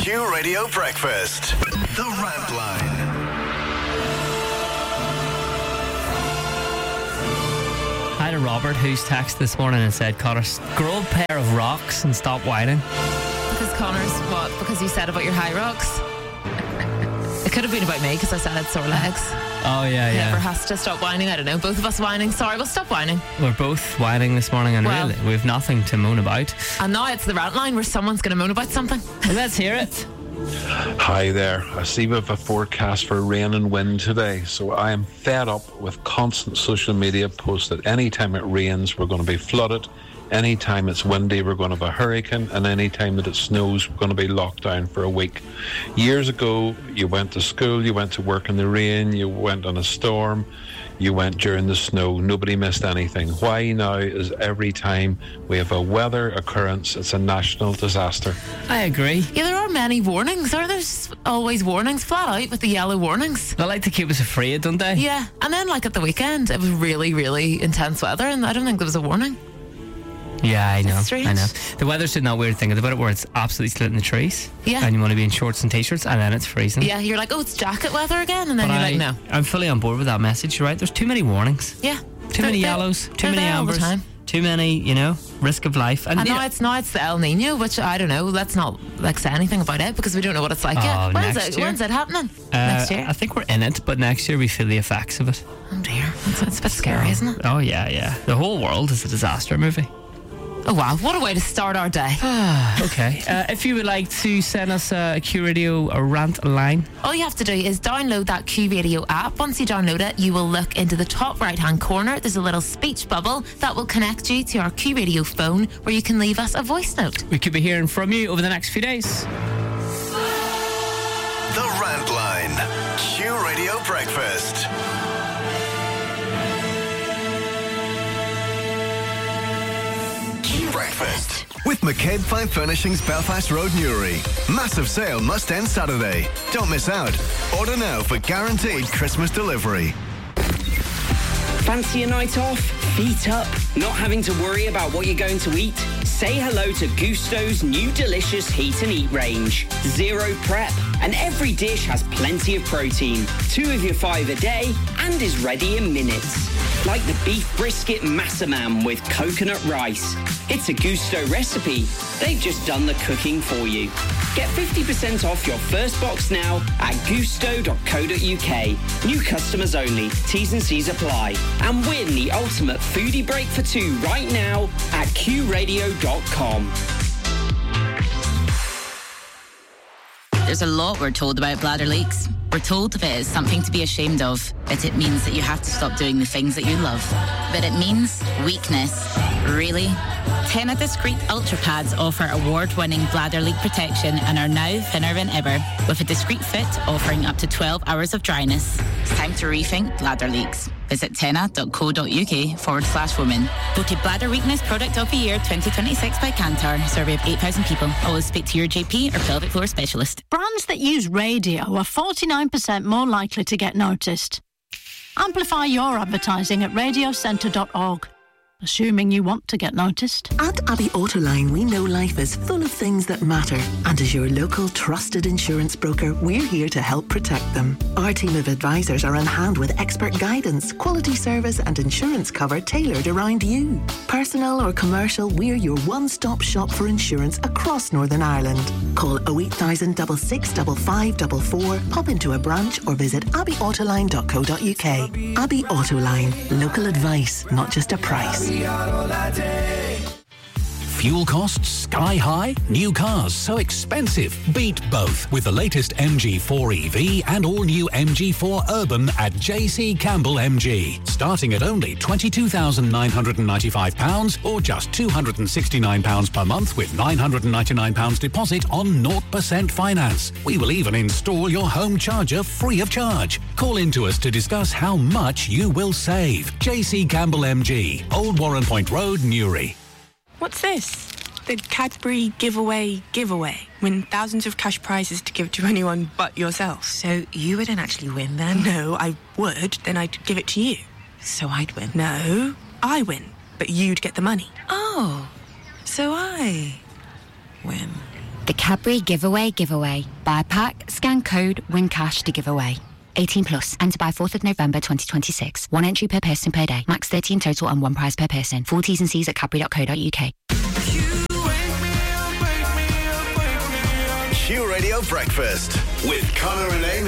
Q Radio Breakfast. The Rant Line. I had a Robert who's texted this morning and said, Connor, grow a pair of rocks and stop whining. Because Connor's what? Because you said about your high rocks? It could have been about me because I said I had sore legs. Oh, yeah. Never has to stop whining. I don't know. Both of us whining. Sorry, we'll stop whining. We're both whining this morning and Well, really, we've nothing to moan about. And now it's the rant line where someone's going to moan about something. Let's hear it. Hi there. I see we have a forecast for rain and wind today, so I am fed up with constant social media posts that anytime it rains, we're going to be flooded. Anytime it's windy, we're going to have a hurricane, and anytime that it snows, we're going to be locked down for a week. Years ago, you went to school, you went to work in the rain, you went on a storm, you went during the snow. Nobody missed anything. Why now is every time we have a weather occurrence, it's a national disaster? I agree. Yeah, there are many warnings. Are there always warnings flat out with the yellow warnings? They like to keep us afraid, don't they? Yeah, and then like at the weekend, it was really, really intense weather, and I don't think there was a warning. Yeah, I know. That's strange. I know. The weather's doing that weird thing about it where it's absolutely splitting the trees. Yeah. And you want to be in shorts and t-shirts and then it's freezing. Yeah, you're like, oh, it's jacket weather again, and then But you're like, no. I'm fully on board with that message. You're right. There's too many warnings. Yeah. Too many yellows. Too many all the ambers. time. Too many, risk of life. And now it's the El Nino, which I don't know. Let's not say anything about it because we don't know what it's like yet. When's it happening? Next year? I think we're in it, but next year we feel the effects of it. Oh dear, it's a bit scary, isn't it? Oh yeah. The whole world is a disaster movie. Oh wow, what a way to start our day. Okay. If you would like to send us a Q Radio rant line, all you have to do is download that Q Radio app. Once you download it, you will look into the top right hand corner. There's a little speech bubble that will connect you to our Q Radio phone where you can leave us a voice note. We could be hearing from you over the next few days. The Rant Line. Q Radio Breakfast. Breakfast with McCabe Fine Furnishings, Belfast Road, Newry. Massive sale must end Saturday. Don't miss out. Order now for guaranteed Christmas delivery. Fancy a night off? Feet up? Not having to worry about what you're going to eat? Say hello to Gusto's new delicious Heat and Eat range. Zero prep, and every dish has plenty of protein. 2 of your 5 a day, and is ready in minutes. Like the beef brisket massaman with coconut rice. It's a Gusto recipe. They've just done the cooking for you. Get 50% off your first box now at gusto.co.uk. New customers only. T's and C's apply. And win the ultimate foodie break for 2 right now at qradio.com. There's a lot we're told about bladder leaks. We're told if it is something to be ashamed of, that it means that you have to stop doing the things that you love. But it means weakness. Really? Tena Discreet Ultra Pads offer award-winning bladder leak protection and are now thinner than ever, with a discreet fit offering up to 12 hours of dryness. It's time to rethink bladder leaks. Visit tena.co.uk/women. Voted Bladder Weakness Product of the Year 2026 by Kantar. Survey of 8,000 people. Always speak to your GP or pelvic floor specialist. Brands that use radio are 49% more likely to get noticed. Amplify your advertising at radiocentre.org. Assuming you want to get noticed. At Abbey Autoline, we know life is full of things that matter. And as your local trusted insurance broker, we're here to help protect them. Our team of advisors are on hand with expert guidance, quality service and insurance cover tailored around you. Personal or commercial, we're your one-stop shop for insurance across Northern Ireland. Call 08000 665544, pop into a branch or visit abbeyautoline.co.uk. Abbey Autoline. Local advice, not just a price. Fuel costs sky high? New cars so expensive? Beat both with the latest MG4 EV and all new MG4 Urban at JC Campbell MG. Starting at only £22,995 or just £269 per month with £999 deposit on 0% finance. We will even install your home charger free of charge. Call into us to discuss how much you will save. JC Campbell MG, Old Warren Point Road, Newry. What's this? The Cadbury giveaway. Win thousands of cash prizes to give to anyone but yourself. So you wouldn't actually win then? No, I would. Then I'd give it to you. So I'd win? No, I win. But you'd get the money. Oh, so I win. The Cadbury Giveaway. Buy a pack, scan code, win cash to give away. 18 plus. Enter by 4th of November 2026. One entry per person per day. Max 30 in total and one prize per person. Full T's and C's at cadbury.co.uk. Q Radio Breakfast with Conor and Amy.